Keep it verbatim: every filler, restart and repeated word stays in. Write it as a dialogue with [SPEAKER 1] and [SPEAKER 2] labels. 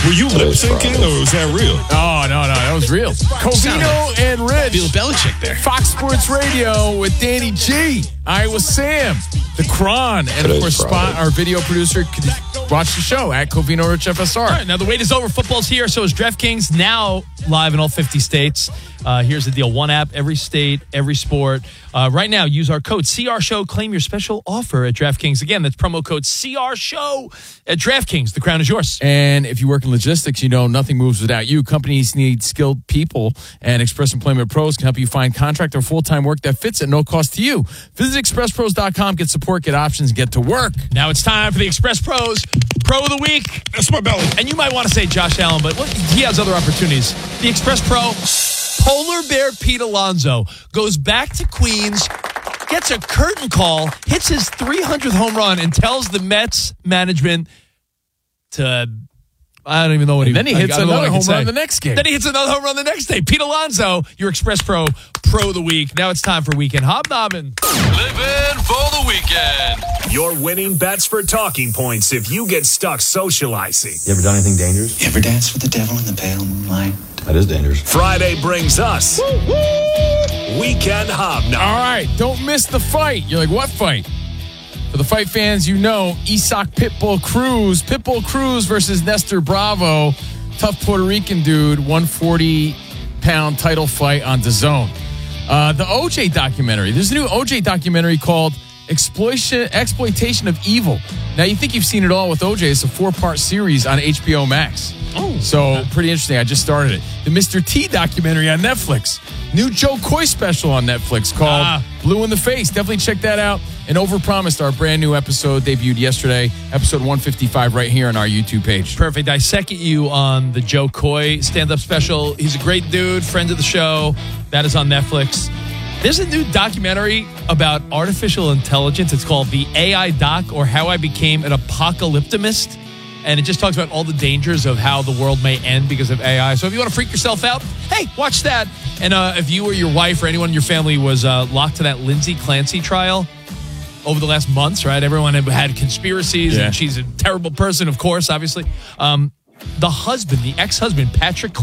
[SPEAKER 1] Were you lip syncing or was that real?
[SPEAKER 2] Oh, no, no, that was real. Covino and Rich.
[SPEAKER 3] Bill Belichick there.
[SPEAKER 2] Fox Sports Radio with Danny G. I was Sam, the Cron, and of course, Spot, our video producer. Could watch the show at Covino Rich F S R.
[SPEAKER 3] All right, now the wait is over. Football's here. So is DraftKings, now live in all fifty states. Uh, here's the deal. One app, every state, every sport. Uh, right now, use our code C R Show. Claim your special offer at DraftKings. Again, that's promo code C R Show at DraftKings. The crown is yours.
[SPEAKER 2] And if you work in logistics, you know nothing moves without you. Companies need skilled people, and Express Employment Pros can help you find contract or full-time work that fits at no cost to you. Visit express pros dot com, get support, get options, get to work.
[SPEAKER 3] Now it's time for the Express Pros Pro of the Week.
[SPEAKER 1] That's my belly.
[SPEAKER 3] And you might want to say Josh Allen, but look, he has other opportunities. The Express Pro, Polar Bear Pete Alonso, goes back to Queens, gets a curtain call, hits his three hundredth home run, and tells the Mets management to... I don't even know what
[SPEAKER 2] and
[SPEAKER 3] he...
[SPEAKER 2] then he hits another home
[SPEAKER 3] say.
[SPEAKER 2] run the next game.
[SPEAKER 3] Then he hits another home run the next day. Pete Alonso, your Express Pro Pro of the Week. Now it's time for Weekend Hobnobbing.
[SPEAKER 4] Living for the weekend.
[SPEAKER 5] Your winning bets for talking points if you get stuck socializing.
[SPEAKER 6] You ever done anything dangerous?
[SPEAKER 7] You ever danced with the devil in the pale moonlight?
[SPEAKER 6] That is dangerous.
[SPEAKER 5] Friday brings us Weekend Hobnobbing.
[SPEAKER 2] All right, don't miss the fight. You're like, what fight? For the fight fans, you know, Isak Pitbull Cruz. Pitbull Cruz versus Nestor Bravo. Tough Puerto Rican dude, one forty pound title fight on DAZN. Uh, the O J documentary. There's a new O J documentary called Exploitation, Exploitation of Evil. Now, you think you've seen it all with O J. It's a four-part series on H B O Max.
[SPEAKER 3] Oh.
[SPEAKER 2] So, pretty interesting. I just started it. The Mister T documentary on Netflix. New Joe Coy special on Netflix called
[SPEAKER 3] Ah.
[SPEAKER 2] Blue in the Face. Definitely check that out. And Overpromised, our brand new episode, debuted yesterday, episode one fifty-five, right here on our YouTube page.
[SPEAKER 3] Perfect. I second you on the Joe Coy stand-up special. He's a great dude, friend of the show. That is on Netflix. There's a new documentary about artificial intelligence. It's called The A I Doc, or How I Became an Apocalyptimist. And it just talks about all the dangers of how the world may end because of A I. So if you want to freak yourself out, hey, watch that. And uh, if you or your wife or anyone in your family was uh, locked to that Lindsay Clancy trial over the last months, right? Everyone had, had conspiracies,
[SPEAKER 2] Yeah.
[SPEAKER 3] and she's a terrible person, of course, obviously. Um, the husband, the ex-husband, Patrick